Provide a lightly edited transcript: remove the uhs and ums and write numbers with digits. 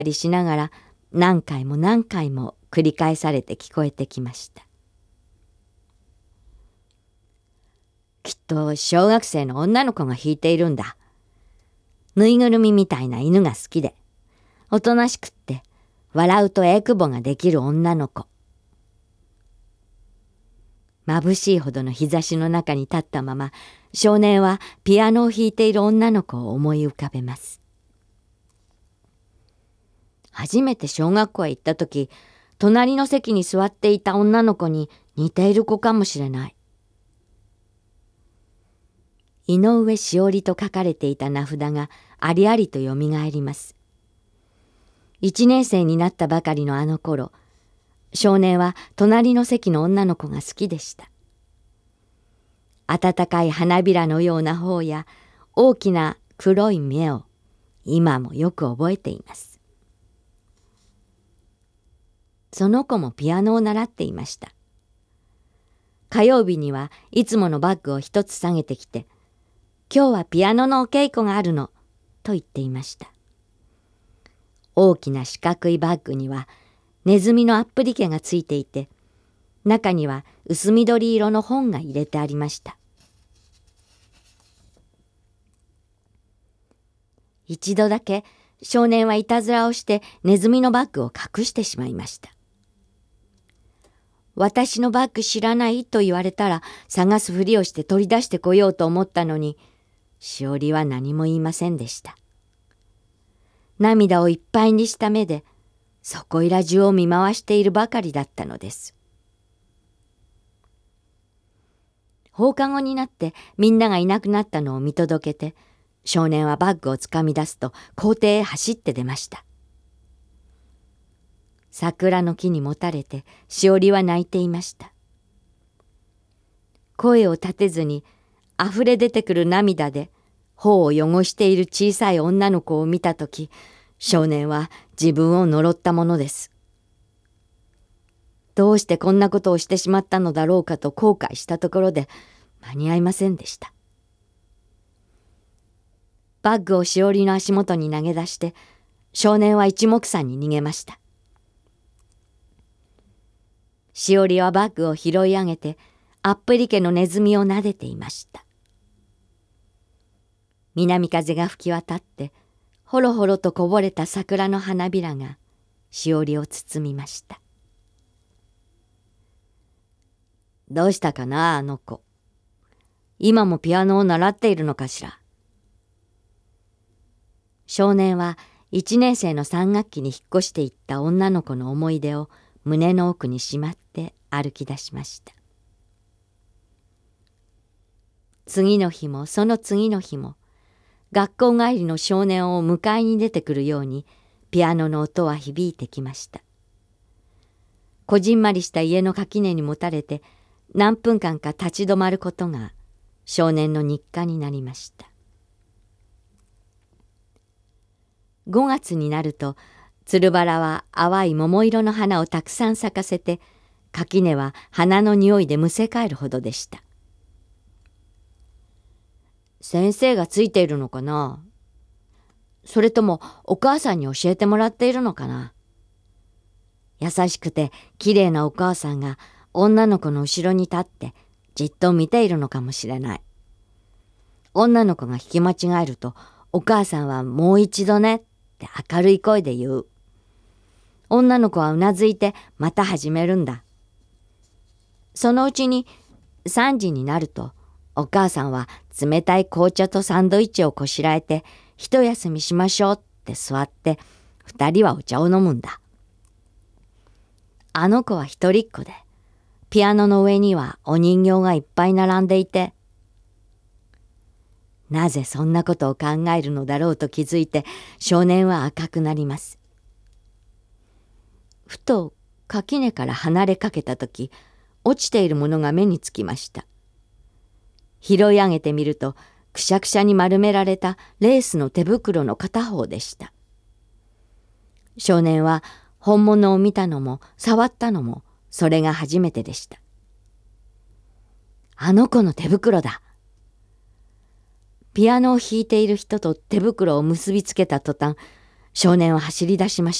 りしながら何回も何回も繰り返されて聞こえてきました。きっと小学生の女の子が弾いているんだ。ぬいぐるみみたいな犬が好きで、おとなしくって笑うとえくぼができる女の子。眩しいほどの日差しの中に立ったまま、少年はピアノを弾いている女の子を思い浮かべます。初めて小学校へ行った時、隣の席に座っていた女の子に似ている子かもしれない。井上しおりと書かれていた名札がありありとよみがえります。1年生になったばかりのあの頃、少年は隣の席の女の子が好きでした。暖かい花びらのような頬や大きな黒い目を今もよく覚えています。その子もピアノを習っていました。火曜日にはいつものバッグを一つ下げてきて、今日はピアノのお稽古があるの、と言っていました。大きな四角いバッグにはネズミのアップリケがついていて、中には薄緑色の本が入れてありました。一度だけ少年はいたずらをしてネズミのバッグを隠してしまいました。私のバッグ知らないと言われたら探すふりをして取り出してこようと思ったのに、しおりは何も言いませんでした。涙をいっぱいにした目でそこいら中を見回しているばかりだったのです。放課後になってみんながいなくなったのを見届けて、少年はバッグをつかみ出すと校庭へ走って出ました。桜の木にもたれてしおりは泣いていました。声を立てずにあふれ出てくる涙で頬を汚している小さい女の子を見たとき、少年は自分を呪ったものです。どうしてこんなことをしてしまったのだろうかと後悔したところで間に合いませんでした。バッグをしおりの足元に投げ出して、少年は一目散に逃げました。しおりはバッグを拾い上げて、アップリケのネズミを撫でていました。南風が吹き渡って、ほろほろとこぼれた桜の花びらがしおりを包みました。どうしたかな、あの子。今もピアノを習っているのかしら。少年は1年生の3学期に引っ越していった女の子の思い出を胸の奥にしまって歩き出しました。次の日もその次の日も、学校帰りの少年を迎えに出てくるようにピアノの音は響いてきました。こじんまりした家の垣根にもたれて何分間か立ち止まることが少年の日課になりました。5月になると、つるバラは淡い桃色の花をたくさん咲かせて、垣根は花の匂いでむせ返るほどでした。先生がついているのかな？それともお母さんに教えてもらっているのかな？優しくてきれいなお母さんが女の子の後ろに立ってじっと見ているのかもしれない。女の子が弾き間違えると、お母さんはもう一度ねって明るい声で言う。女の子はうなずいてまた始めるんだ。そのうちに3時になると、お母さんは冷たい紅茶とサンドイッチをこしらえて、一休みしましょうって座って、2人はお茶を飲むんだ。あの子は一人っ子で、ピアノの上にはお人形がいっぱい並んでいて、なぜそんなことを考えるのだろうと気づいて、少年は赤くなります。ふと垣根から離れかけたとき、落ちているものが目につきました。拾い上げてみると、くしゃくしゃに丸められたレースの手袋の片方でした。少年は本物を見たのも触ったのもそれが初めてでした。あの子の手袋だ。ピアノを弾いている人と手袋を結びつけた途端、 少年は走り出しました。